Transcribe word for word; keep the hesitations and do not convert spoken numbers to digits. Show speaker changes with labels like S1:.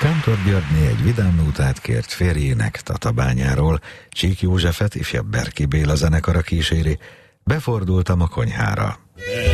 S1: Kántor Györgyné egy vidám nótát kért férjének Tatabányáról, Csík Józsefet ifjabb Berki Béla zenekara kíséri, Befordultam a konyhára.